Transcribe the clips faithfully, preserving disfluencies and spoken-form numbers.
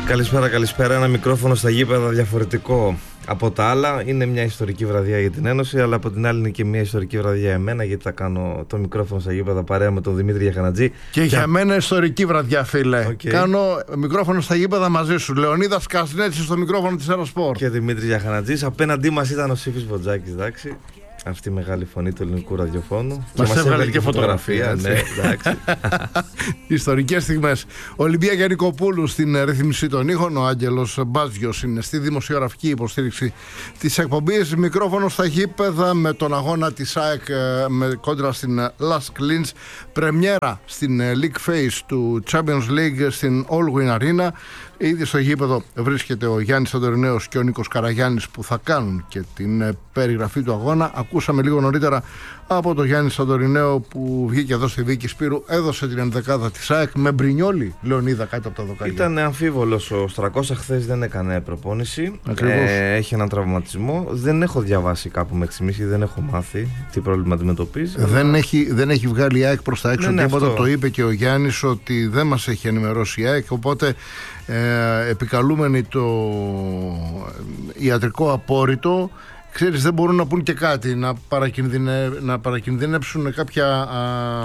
Καλησπέρα, καλησπέρα. Ένα μικρόφωνο στα γήπεδα διαφορετικό από τα άλλα. Είναι μια ιστορική βραδιά για την Ένωση, αλλά από την άλλη είναι και μια ιστορική βραδιά για εμένα, γιατί θα κάνω το μικρόφωνο στα γήπεδα παρέα με τον Δημήτρη Γιαχανατζή. Και για και... μένα ιστορική βραδιά, φίλε. Okay. Κάνω μικρόφωνο στα γήπεδα μαζί σου. Λεωνίδας Κασνέτσης στο μικρόφωνο της Αεροσπορ. Και Δημήτρη Γιαχανατζής. Απέναντί μας ήταν ο Σύφης Βοτζάκης, εντάξει. Αυτή η μεγάλη φωνή του ελληνικού ραδιοφώνου. Μας και έβγαλε και φωτογραφία. Ναι, εντάξει. Ιστορικές στιγμές. Ολυμπία Γιαννικοπούλου στην ρύθμιση των ήχων. Ο Άγγελος Μπάζιος είναι στη δημοσιογραφική υποστήριξη της εκπομπής. Μικρόφωνο στα γήπεδα με τον αγώνα της ΑΕΚ με κόντρα στην Las Klins. Πρεμιέρα στην League Phase του Champions League στην All Win Arena. Ήδη στο γήπεδο βρίσκεται ο Γιάννης Αντορινέος και ο Νίκος Καραγιάννης που θα κάνουν και την περιγραφή του αγώνα. Ακούσαμε λίγο νωρίτερα από τον Γιάννη Σαντορινέο που βγήκε εδώ στη Βίκη Σπύρου, έδωσε την ενδεκάδα της ΑΕΚ με Μπρινιόλι, Λεωνίδα, κάτω από τα δοκάρια. Ήταν αμφίβολος ο Στρακώσα, χθες δεν έκανε προπόνηση. Ε, έχει έναν τραυματισμό. Δεν έχω διαβάσει κάπου μέχρι στιγμής, δεν έχω μάθει τι πρόβλημα αντιμετωπίζει. Δεν, αλλά... έχει, δεν έχει βγάλει η ΑΕΚ προς τα έξω. Ναι, τίποτα. Το είπε και ο Γιάννης ότι δεν μας έχει ενημερώσει η ΑΕΚ. Οπότε ε, επικαλούμενοι το ιατρικό απόρριτο, ξέρεις, δεν μπορούν να πούν και κάτι, να, παρακινδυνε, να παρακινδυνεύσουν κάποια α,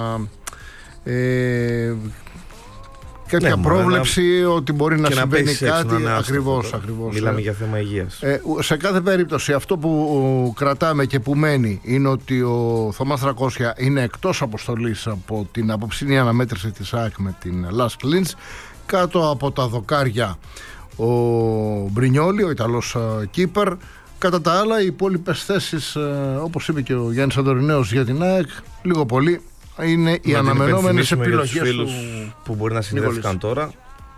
ε, κάποια ναι, πρόβλεψη να... ότι μπορεί να συμβαίνει να κάτι. Ακριβώς, ακριβώς. Μιλάμε ε, για θέμα υγείας. Ε, σε κάθε περίπτωση αυτό που κρατάμε και που μένει είναι ότι ο Θωμάς Στρακώσια είναι εκτός αποστολής από την απόψινή αναμέτρηση της ΑΕΚ με την Las Klins. Κάτω από τα δοκάρια ο Μπρινιόλι, ο Ιταλός κίπερ. Κατά τα άλλα, οι υπόλοιπες θέσεις, όπως είπε και ο Γιάννης Αντορινέος για την ΑΕΚ, λίγο πολύ είναι οι αναμενόμενες επιλογές του... που μπορεί να συνδέθηκαν τώρα.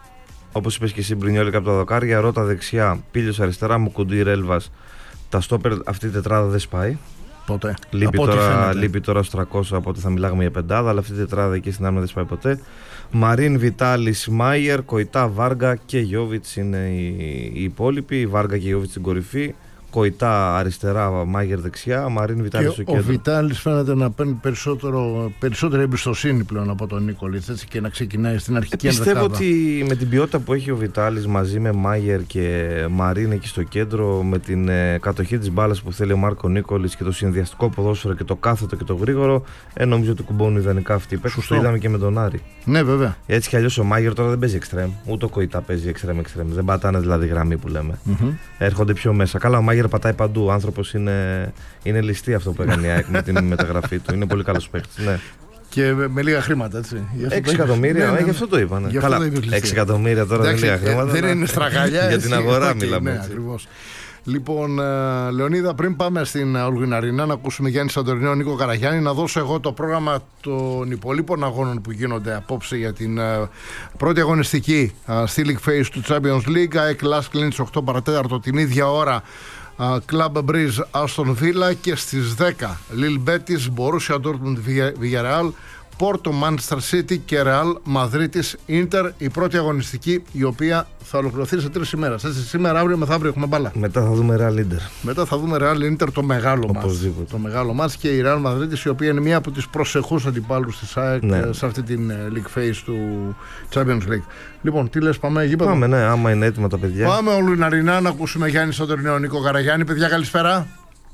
Όπως είπες και εσύ, Μπρινιόλι κάτω από τα δοκάρια, Ρώτα δεξιά, Πίλιος αριστερά, Μουκουντή, Ρέλβας. Τα στόπερ, αυτή η τετράδα δεν σπάει. Ποτέ. Λείπει τώρα, λείπει τώρα στο τριακόσια, οπότε θα μιλάγαμε για πεντάδα, αλλά αυτή η τετράδα εκεί στην άμυνα δεν σπάει ποτέ. Μαρίν, Βιτάλης, Μάιερ, Κοϊτά, Βάργα και Γιόβιτς είναι οι, οι υπόλοιποι. Η Βάργα και Γιόβιτς στην κορυφή. Κοϊτά αριστερά, Μάγερ δεξιά, Μαρίν, Βιτάλης στο κέντρο. Ο Βιτάλης φαίνεται να παίρνει περισσότερο, περισσότερη εμπιστοσύνη πλέον από τον Νίκολιτς, έτσι, και να ξεκινάει στην αρχική ενδεκάδα. Πιστεύω ότι με την ποιότητα που έχει ο Βιτάλης μαζί με Μάγερ και Μαρίν εκεί στο κέντρο, με την ε, κατοχή της μπάλας που θέλει ο Μάρκο Νίκολιτς και το συνδυαστικό ποδόσφαιρο και το κάθετο και το γρήγορο, ε, νομίζω ότι κουμπώνουν ιδανικά αυτοί οι παίκτες. Το είδαμε και με τον Άρη. Ναι, βέβαια. Έτσι κι αλλιώς ο Μάγερ τώρα δεν παίζει εξτρέμ, ούτε ο Κοϊτά παίζει εξτρέμ, εξτρέμ. Δεν πατάνε δηλαδή γραμμή που λέμε. Mm-hmm. Έρχονται πιο μέσα. Καλά, ο Μάγερ πατάει παντού. Ο άνθρωπος είναι, είναι ληστή αυτό που έκανε η ΑΕΚ με την μεταγραφή του. Είναι πολύ καλός παίκτης. Ναι. Και με, με λίγα χρήματα, έτσι. έξι εκατομμύρια, ναι, ναι, ναι. Γι' αυτό το είπανε. Ναι. Καλά, έξι εκατομμύρια τώρα δεν είναι λίγα χρήματα. Δεν είναι στραγαλιά. Για την αγορά μιλάμε. Ναι, ακριβώς. Λοιπόν, uh, Λεωνίδα, πριν πάμε στην All Win Arena να ακούσουμε Γιάννη Σαντορινέο, Νίκο Καραγιάννη, να δώσω εγώ το πρόγραμμα των υπολείπων αγώνων που γίνονται απόψε για την uh, πρώτη αγωνιστική uh, στη League Phase του Champions League. ΑΕΚ Las Klins οκτώ παρά τέταρτο την ίδια ώρα. Uh, Club Breeze Aston Villa και στις δέκα Lille Betis, Borussia Dortmund Villarreal, Porto Manchester City και Real Madrid Inter, η πρώτη αγωνιστική η οποία θα ολοκληρωθεί σε τρεις ημέρες. Έτσι, σήμερα, αύριο, μεθαύριο έχουμε μπάλα. Μετά θα δούμε Real Inter. Μετά θα δούμε Real Inter, το μεγάλο μας. Το μεγάλο μας, και η Real Madrid, η οποία είναι μία από τις προσεχούς αντιπάλους της ΑΕΚ, ναι, σε αυτή την League Phase του Champions League. Λοιπόν, τι λες, πάμε γήπεδο? Πάμε, ναι, άμα είναι έτοιμα τα παιδιά. Πάμε όλου να ρινά να ακούσουμε Γιάννη Σαντορινέο, Νίκο Καραγιάννη. Παιδιά, καλησπέρα.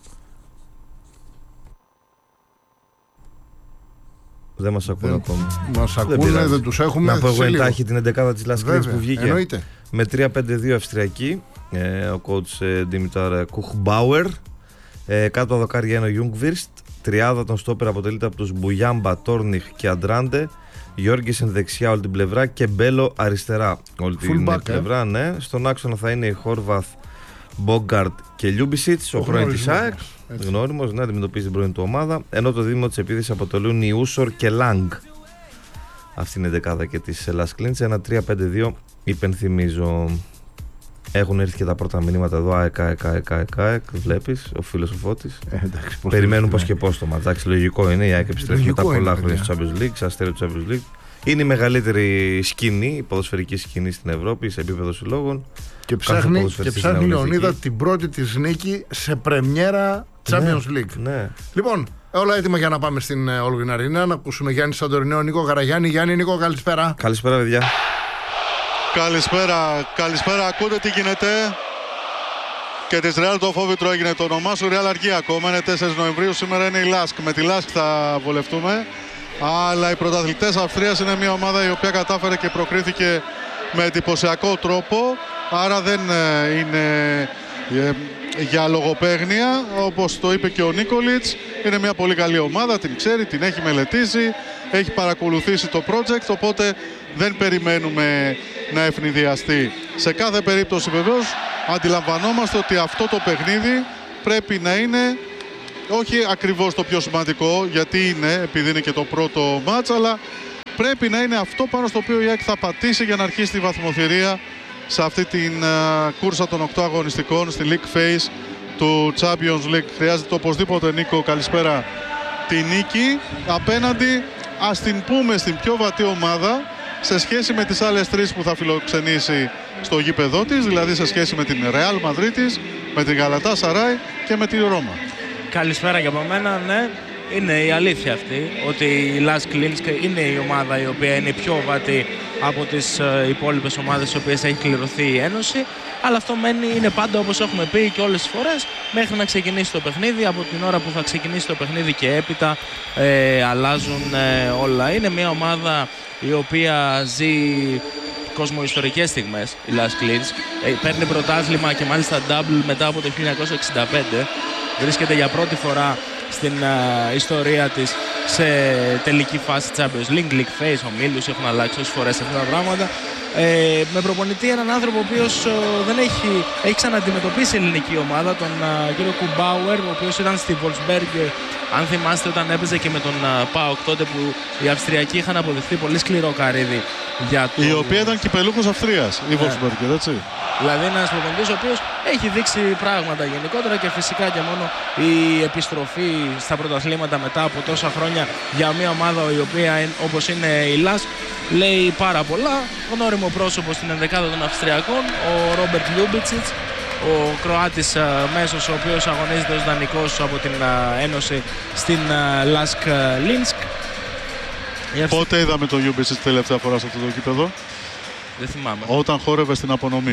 Δεν μας ακούνε ακόμη. Μας ακούνε, δεν, δεν τους έχουμε. Να πω εγώ εντάχει την ενδεκάδα της Las Klins που βγήκε. Εννοείται. Με τρία πέντε δύο Αυστριακή. Ε, ο coach ε, Ντίμιταρ Κουχμπάουερ. Ε, κάτω από δοκάρια είναι ο Γιούγκβιρστ. Τριάδα των στόπερ αποτελείται από τους Μπουγιάμπα, Τόρνιχ και Αντράντε. Γιώργισεν δεξιά όλη την πλευρά και Μπέλο αριστερά όλη την back, πλευρά. Ε. Ναι. Στον άξονα θα είναι η Χόρβαθ, Μπόγκαρτ και Λιούμπισιτς, ο πρώην της ΑΕΚ. Γνώριμος, να αντιμετωπίζει την πρώην του ομάδα. Ενώ το δίδυμο της επίθεσης αποτελούν οι Ούσορ και Λάγκ. Αυτή είναι η δεκάδα και της Las Klins. Ένα τρία πέντε δύο, υπενθυμίζω. Έχουν έρθει και τα πρώτα μηνύματα εδώ. ΑΕΚ, ΑΕΚ, ΑΕΚ, ΑΕΚ, ΑΕΚ. Βλέπεις, ο φίλος ο Φώτης. Ε, εντάξει, περιμένουν πώς και πώς το ματζάκι. Λογικό είναι. Η ΑΕΚ επιστρέφει μετά πολλά χρόνια στο Champions League, σε αστέρι του Champions League. Είναι η μεγαλύτερη σκηνή, η ποδοσφαιρική σκηνή στην Ευρώπη σε επίπεδο συλλόγων. Και ψάχνει, και ψάχνει Λεωνίδα την πρώτη της νίκη σε πρεμιέρα Champions ναι, League. Ναι. Λοιπόν, όλα έτοιμα για να πάμε στην All Win Arena. Να ακούσουμε Γιάννη Σαντορινέο, Νίκο Καραγιάννη. Γιάννη, Νίκο, καλησπέρα. Καλησπέρα, παιδιά. Καλησπέρα, καλησπέρα, ακούτε τι γίνεται? Και της Real το φόβητρο έγινε το όνομά σου. Real αργεί ακόμα, είναι τέσσερις Νοεμβρίου, σήμερα είναι η Λάσκ. Με τη Λάσκ θα βολευτούμε. Αλλά οι πρωταθλητές Αυστρίας είναι μια ομάδα η οποία κατάφερε και προκρίθηκε με εντυπωσιακό τρόπο. Άρα δεν είναι για λογοπαίγνια, όπως το είπε και ο Νίκολιτς. Είναι μια πολύ καλή ομάδα, την ξέρει, την έχει μελετήσει, έχει παρακολουθήσει το project, οπότε δεν περιμένουμε να ευνηδιαστεί. Σε κάθε περίπτωση βεβαίως αντιλαμβανόμαστε ότι αυτό το παιχνίδι πρέπει να είναι όχι ακριβώς το πιο σημαντικό, γιατί είναι, επειδή είναι και το πρώτο μάτς, αλλά πρέπει να είναι αυτό πάνω στο οποίο η ΑΕΚ θα πατήσει για να αρχίσει τη βαθμοθυρία σε αυτή την uh, κούρσα των οκτώ αγωνιστικών στη League Phase του Champions League. Χρειάζεται οπωσδήποτε, Νίκο, καλησπέρα, τη νίκη απέναντι, ας την πούμε, στην πιο βατή ομάδα σε σχέση με τις άλλες τρεις που θα φιλοξενήσει στο γήπεδό της, δηλαδή σε σχέση με την Real Μαδρίτης, με την Galatasaray και με τη Ρώμα. Καλησπέρα και από μένα, ναι. Είναι η αλήθεια αυτή ότι η Lask Linsk είναι η ομάδα η οποία είναι πιο βατή από τις uh, υπόλοιπες ομάδες στις οποίες έχει κληρωθεί η Ένωση. Αλλά αυτό μένει, είναι πάντα όπως έχουμε πει και όλες τις φορές, μέχρι να ξεκινήσει το παιχνίδι. Από την ώρα που θα ξεκινήσει το παιχνίδι και έπειτα ε, αλλάζουν ε, όλα. Είναι μια ομάδα η οποία ζει κοσμοϊστορικές στιγμές, η Lask Linsk. Ε, παίρνει πρωτάθλημα και μάλιστα double μετά από το χίλια εννιακόσια εξήντα πέντε. Βρίσκεται για πρώτη φορά στην uh, ιστορία της σε τελική φάση Champions League, League Phase, ομίλους, έχουν αλλάξει όσες φορές αυτά τα πράγματα. Ε, με προπονητή έναν άνθρωπο ο οποίος uh, δεν έχει, έχει ξαναντιμετωπίσει ελληνική ομάδα, τον uh, κύριο Κουμπάουερ, ο οποίος ήταν στη Wolfsberg, αν θυμάστε, όταν έπαιζε και με τον uh, ΠΑΟΚ τότε που οι Αυστριακοί είχαν αποδειχθεί πολύ σκληρό καρύδι για το... Η οποία ήταν κυπελούχος Αυστρίας, η Wolfsberg, yeah. έτσι. Δηλαδή ένας προπονητής ο οποίος έχει δείξει πράγματα γενικότερα και φυσικά και μόνο η επιστροφή στα πρωταθλήματα μετά από τόσα χρόνια για μια ομάδα η οποία όπως είναι η Lask λέει πάρα πολλά. Γνώριμο πρόσωπο στην ενδεκάδα των Αυστριακών, ο Ρόμπερτ Λιούμπιτσιτς, ο Κροάτης uh, μέσος, ο οποίος αγωνίζεται ως δανεικός από την uh, Ένωση στην uh, Lask Linsk. Πότε είδαμε τον Λιούμπιτσιτς τελευταία φορά σε αυτό το κήπεδο? Δεν θυμάμαι. Όταν χόρευε στην απονομή.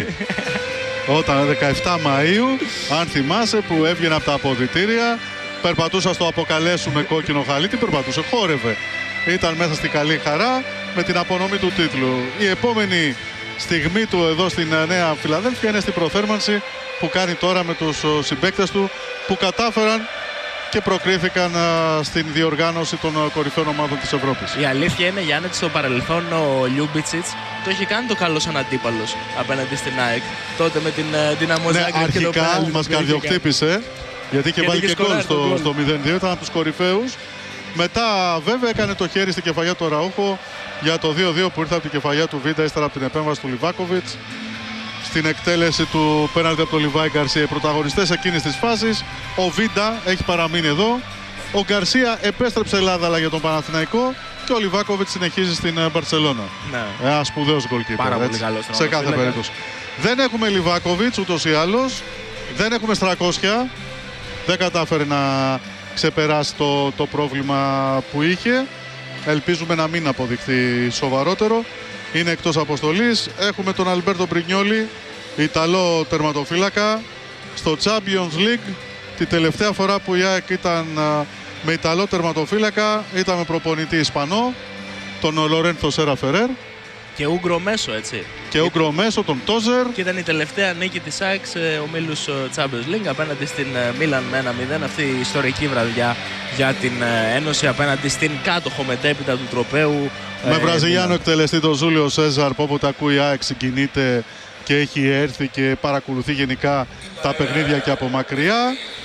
Όταν δεκαεφτά Μαΐου, αν θυμάσαι, που έβγαινε από τα αποδυτήρια, περπατούσα στο αποκαλέσουμε κόκκινο χαλί, περπατούσε, χόρευε. Ήταν μέσα στη καλή χαρά με την απονομή του τίτλου. Η επόμενη στιγμή του εδώ στην Νέα Φιλαδέλφια είναι στην προθέρμανση που κάνει τώρα με τους συμπαίκτες του που κατάφεραν και προκρίθηκαν uh, στην διοργάνωση των uh, κορυφαίων ομάδων της Ευρώπης. Η αλήθεια είναι, Γιάννη, στο παρελθόν ο Λιούμπιτσιτς το έχει κάνει το καλό σαν αντίπαλος απέναντι στην ΑΕΚ. Τότε με την Δυναμό Ζάγκρεπ. Ναι, αρχικά μας καρδιοχτύπησε, γιατί είχε βάλει και γκολ στο, στο μηδέν δύο, ήταν από τους κορυφαίους. Μετά βέβαια έκανε το χέρι στην κεφαλιά του Ραούχο για το δύο δύο που ήρθε από την κεφαλιά του Βίντα ύστερα από την επέμβαση του Λιβάκοβιτς. Στην εκτέλεση του πέναλτι από τον Λιβάη Γκαρσία, οι πρωταγωνιστές εκείνης της φάσης. Ο Βίντα έχει παραμείνει εδώ. Ο Γκαρσία επέστρεψε Ελλάδα αλλά για τον Παναθηναϊκό. Και ο Λιβάκοβιτς συνεχίζει στην Μπαρσελόνα. Ναι. Ένα σπουδαίος γκολκίπερ. Πάρα πολύ καλός. Σε κάθε φύλακα. περίπτωση. Δεν έχουμε Λιβάκοβιτς ούτως ή άλλως. Δεν έχουμε Στρακόσια. Δεν κατάφερε να ξεπεράσει το, το πρόβλημα που είχε. Ελπίζουμε να μην αποδειχθεί σοβαρότερο. Είναι εκτός αποστολής. Έχουμε τον Αλμπέρτο Μπρινιόλι, Ιταλό τερματοφύλακα, στο Champions League. Τη τελευταία φορά που η ΑΕΚ ήταν με Ιταλό τερματοφύλακα ήταν με προπονητή Ισπανό, τον Λορένθο Σέρα Φερέρ. Και Ούγκρο μέσο, έτσι. Και Ούγκρο μέσο, τον Τόζερ. Και ήταν η τελευταία νίκη της ΑΕΚ σε ομίλους Champions League απέναντι στην Μίλαν με ένα μηδέν. Αυτή η ιστορική βραδιά για την Ένωση απέναντι στην κάτοχο μετέπειτα του τροπαίου. Με ε, Βραζιλιάνο εκτελεστή τον Ζούλιο Σέζαρ, που όποτε ακούει η ΑΕΚ συγκινείται και έχει έρθει και παρακολουθεί γενικά τα παιχνίδια και από μακριά.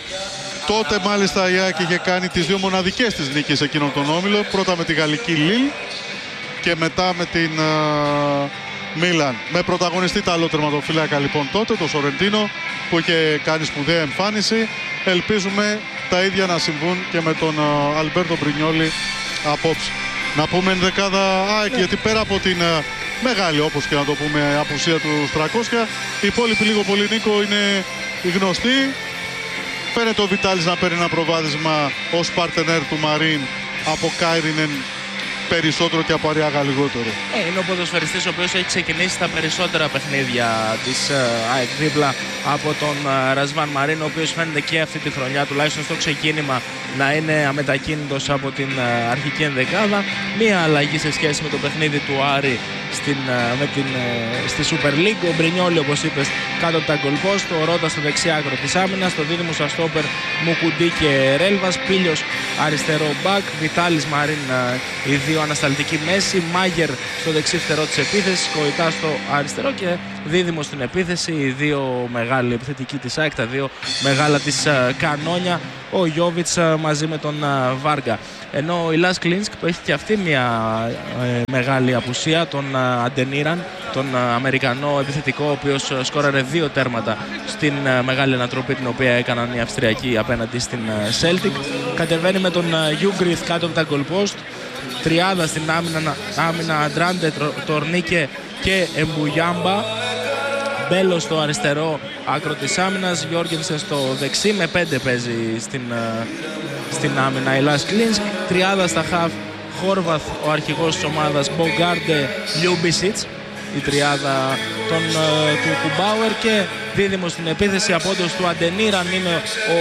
Τότε μάλιστα η ΑΕΚ είχε κάνει τις δύο μοναδικές της νίκες εκείνον τον όμιλο. Πρώτα με τη γαλλική Λίλ και μετά με την uh, Μίλαν. Με πρωταγωνιστή τα άλλο τερματοφύλακα λοιπόν τότε, το Σορεντίνο, που είχε κάνει σπουδαία εμφάνιση. Ελπίζουμε τα ίδια να συμβούν και με τον uh, Αλμπέρτο Μπρινιόλι απόψε. Να πούμε ενδεκάδα ΑΕΚ, γιατί πέρα από την uh, μεγάλη, όπως και να το πούμε, απουσία του Στρακόσια, οι υπόλοιποι λίγο πολύ, Νίκο, είναι οι γνωστοί. Φαίνεται ο Βιτάλης να παίρνει ένα προβάδισμα ως παρτενέρ του Μαρίν από Κάιρινεν περισσότερο και από Αριάγα λιγότερο. Ε, είναι ο ποδοσφαιριστής ο οποίος έχει ξεκινήσει τα περισσότερα παιχνίδια της ΑΕΚ δίπλα από τον Ρασβάν Μαρίν, ο οποίος φαίνεται και αυτή τη χρονιά, τουλάχιστον στο ξεκίνημα, να είναι αμετακίνητος από την αρχική ενδεκάδα. Μία αλλαγή σε σχέση με το παιχνίδι του Άρη στην, με την, στη Super League. Ο Μπρινιόλι, όπως είπες, κάτω από τα γκολπόστ, ο Ρότα στο δεξιά άκρο της άμυνας, το δίδυμο στα στόπερ Μουκουντή και Ρέλβας, Πίλιος αριστερό μπακ, Βιτάλης Μαρίν οι δύο ανασταλτικοί μέση, Μάγερ στο δεξί φτερό της επίθεσης, Κοϊτά στο αριστερό και δίδυμο στην επίθεση, οι δύο μεγάλοι επιθετικοί της ΑΕΚ, τα δύο μεγάλα της κανόνια, ο Γιόβιτς μαζί με τον Βάργα. Ενώ η Λας Κλίνσκ που έχει και αυτή μια ε, μεγάλη απουσία, τον Αντενίραν, τον Αμερικανό επιθετικό, ο οποίος σκόραρε δύο τέρματα στην ε, μεγάλη ανατροπή την οποία έκαναν οι Αυστριακοί απέναντι στην ε, Celtic. Κατεβαίνει με τον Γιούγκριθ κάτω από τα goal post, τριάδα στην άμυνα, άμυνα Αντράντε, Τορνίκε και Εμπουγιάμπα. Μπέλο στο αριστερό άκρο της άμυνας, Γιώργενσεν στο δεξί, με πέντε παίζει στην, στην άμυνα η Λας Κλίνσκ. Τριάδα στα χαφ, Χόρβαθ ο αρχηγός της ομάδας, Μπογκάρντε, Λιούμπισιτς, η τριάδα των, του Κουμπάουερ, και δίδυμο στην επίθεση απόντος του Αντενίραν είναι ο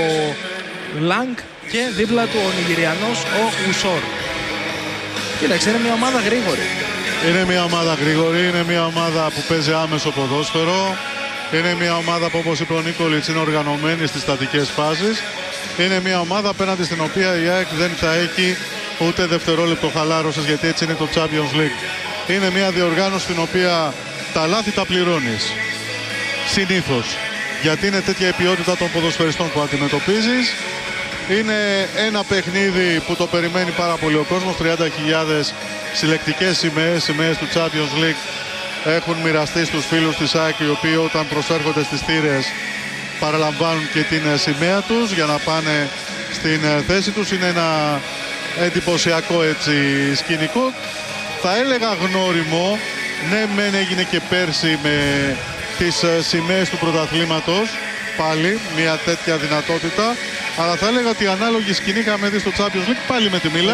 Λάγκ και δίπλα του ο Νιγηριανός ο Ουσόρ. Κοίταξε, είναι μια ομάδα γρήγορη. Είναι μια ομάδα γρήγορη, είναι μια ομάδα που παίζει άμεσο ποδόσφαιρο. Είναι μια ομάδα που, όπως είπε ο Νίκολιτς, είναι οργανωμένη στις στατικές φάσεις. Είναι μια ομάδα απέναντι στην οποία η ΑΕΚ δεν θα έχει ούτε δευτερόλεπτο χαλάρωσης, γιατί έτσι είναι το Champions League. Είναι μια διοργάνωση στην οποία τα λάθη τα πληρώνεις. Συνήθως. Γιατί είναι τέτοια η ποιότητα των ποδοσφαιριστών που αντιμετωπίζεις. Είναι ένα παιχνίδι που το περιμένει πάρα πολύ ο κόσμος. τριάντα χιλιάδες συλλεκτικές σημαίες, σημαίες του Champions League έχουν μοιραστεί στους φίλους της ΑΕΚ, οι οποίοι όταν προσέρχονται στις θύρες παραλαμβάνουν και την σημαία τους για να πάνε στην θέση τους. Είναι ένα εντυπωσιακό έτσι σκηνικό. Θα έλεγα γνώριμο. Ναι, μεν έγινε και πέρσι με τις σημαίες του πρωταθλήματος, πάλι μια τέτοια δυνατότητα. Αλλά θα έλεγα ότι η ανάλογη σκηνή είχαμε δει στο Champions League πάλι με τη Μίλαν,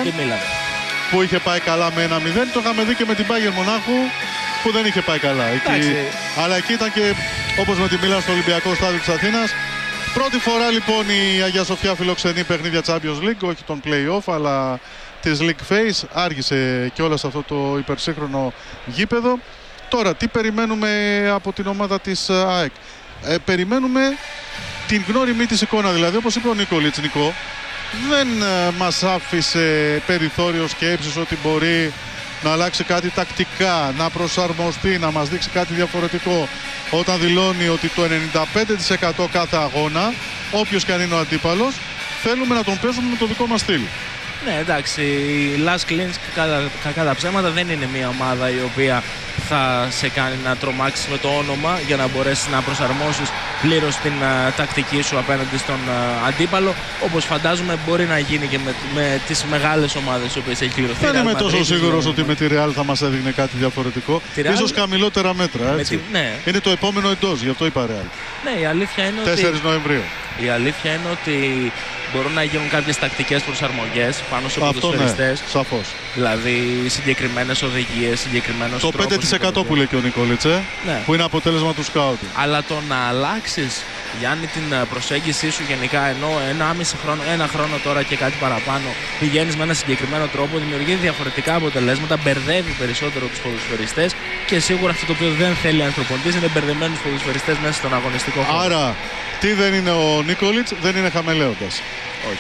που είχε πάει καλά με ένα μηδέν. Το είχαμε δει και με την Bayern Μονάχου που δεν είχε πάει καλά. Εκεί, αλλά εκεί ήταν και όπως με τη Μίλαν στο Ολυμπιακό Στάδιο της Αθήνας. Πρώτη φορά λοιπόν η Αγία Σοφιά φιλοξενεί παιχνίδια Champions League, όχι τον play-off αλλά της League Phase. Άργησε κιόλας αυτό το υπερσύγχρονο γήπεδο. Τώρα τι περιμένουμε από την ομάδα της ΑΕΚ? Ε, περιμένουμε την γνώριμη της εικόνα, δηλαδή όπως είπε ο Νίκολιτς, Νικό, δεν ε, μας άφησε περιθώριο σκέψης ότι μπορεί να αλλάξει κάτι τακτικά, να προσαρμοστεί, να μας δείξει κάτι διαφορετικό, όταν δηλώνει ότι το ενενήντα πέντε τοις εκατό κάθε αγώνα, όποιος και αν είναι ο αντίπαλος, θέλουμε να τον παίζουμε με το δικό μας στυλ. Ναι, εντάξει, η Λας Κλίνσκ κακά τα ψέματα δεν είναι μια ομάδα η οποία θα σε κάνει να τρομάξεις με το όνομα για να μπορέσεις να προσαρμόσεις πλήρως την uh, τακτική σου απέναντι στον uh, αντίπαλο, όπως φαντάζομαι μπορεί να γίνει και με, με τις μεγάλες ομάδες οι οποίες έχει κληρωθεί. Δεν είμαι τόσο σίγουρος ότι με τη Real θα μας έδειχνε κάτι διαφορετικό. Real... Ίσως χαμηλότερα μέτρα, έτσι. Τη... Ναι. Είναι το επόμενο εντός, γι' αυτό είπα Real. Ναι, η αλήθεια είναι ότι... τέσσερις Νοεμβρίου. Η αλήθεια είναι ότι μπορούν να γίνουν κάποιες τακτικές προσαρμογές πάνω σε ποδοσφαιριστές. Ναι, σαφώς. Δηλαδή συγκεκριμένες οδηγίες, συγκεκριμένος το τρόπος. πέντε τοις εκατό που λέει και ο Νικόλιτσε, ναι, που είναι αποτέλεσμα του σκάουτινγκ. Αλλά το να αλλάξεις, Γιάννη, την προσέγγιση σου γενικά, ενώ ένα, χρόνο, ένα χρόνο τώρα και κάτι παραπάνω πηγαίνεις με ένα συγκεκριμένο τρόπο, δημιουργεί διαφορετικά αποτελέσματα, μπερδεύει περισσότερο τους ποδοσφαιριστές και σίγουρα αυτό το οποίο δεν θέλει ένας προπονητής είναι μπερδεμένους ποδοσφαιριστές μέσα στον αγωνιστικό χώρο. Άρα, τι δεν είναι ο Νίκολιτς? Δεν είναι χαμελέοντας. Όχι.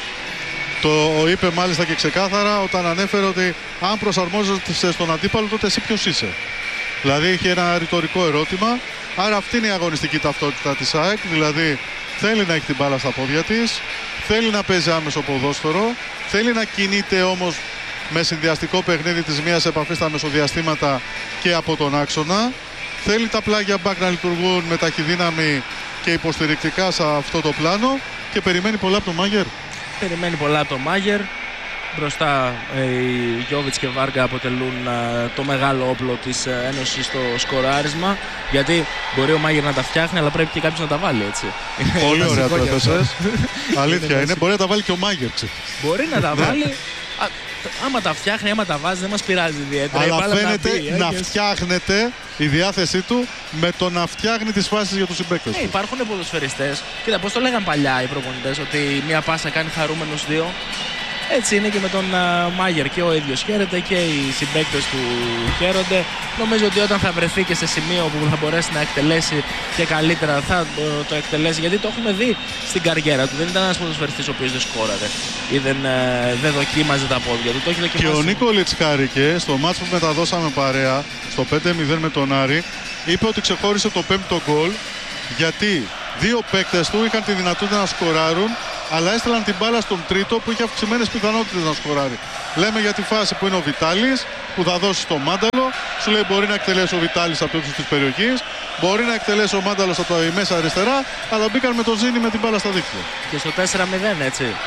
Το είπε μάλιστα και ξεκάθαρα όταν ανέφερε ότι αν προσαρμόζεσαι στον αντίπαλο, τότε εσύ ποιος είσαι. Δηλαδή είχε ένα ρητορικό ερώτημα. Άρα αυτή είναι η αγωνιστική ταυτότητα της ΑΕΚ. Δηλαδή θέλει να έχει την μπάλα στα πόδια της, θέλει να παίζει άμεσο ποδόσφαιρο, θέλει να κινείται όμως με συνδυαστικό παιχνίδι της μίας επαφής στα μεσοδιαστήματα και από τον άξονα. Θέλει τα πλάγια μπακ να λειτουργούν με ταχυδύναμη και υποστηρικτικά σε αυτό το πλάνο και περιμένει πολλά από τον Μάγερ. Περιμένει πολλά από τον Μάγερ. Μπροστά ε, οι Γιόβιτς και Βάργα αποτελούν ε, το μεγάλο όπλο της ε, Ένωσης στο σκοράρισμα. Γιατί μπορεί ο Μάγερ να τα φτιάχνει, αλλά πρέπει και κάποιος να τα βάλει, έτσι. Πολύ ωραία το έπεσες. Αλήθεια είναι, μπορεί να τα βάλει και ο Μάγερ. Μπορεί να τα βάλει. Α, άμα τα φτιάχνει, άμα τα βάζει, δεν μας πειράζει ιδιαίτερα. Αλλά φαίνεται να, μπει, ε, να και... φτιάχνεται η διάθεσή του με το να φτιάχνει τις φάσεις για τους συμπαίκτες Ναι, του. υπάρχουν ποδοσφαιριστές. Κοίτα, πώς το λέγαν παλιά οι προπονητές, ότι μία πάσα κάνει χαρούμενους δύο. Έτσι είναι και με τον uh, Μάγερ, και ο ίδιος χαίρεται και οι συμπαίκτες του χαίρονται. Νομίζω ότι όταν θα βρεθεί και σε σημείο που θα μπορέσει να εκτελέσει και καλύτερα, θα uh, το εκτελέσει, γιατί το έχουμε δει στην καριέρα του. Δεν ήταν ένας ποδοσφαιριστής ο οποίος δεν σκόραρε ή δεν, uh, δεν δοκίμαζε τα πόδια του. Το έχει δοκιμάσει. Και ο Νίκολιτς χάρηκε στο μάτς που μεταδώσαμε παρέα, στο πέντε μηδέν με τον Άρη, είπε ότι ξεχώρισε το πέμπτο γκολ γιατί δύο παίκτες του είχαν τη δυνατότητα να σκοράρουν, αλλά έστελαν την μπάλα στον τρίτο που είχε αυξημένες πιθανότητες να σκοράρει. Λέμε για τη φάση που είναι ο Βιτάλης, που θα δώσει στο Μάνταλο. Σου λέει μπορεί να εκτελέσει ο Βιτάλης από το ύψος της περιοχής, μπορεί να εκτελέσει ο Μάνταλος από τα μέσα αριστερά, αλλά μπήκαν με το Ζήνη με την μπάλα στα δίκτυα. Και στο τέσσερα μηδέν, έτσι.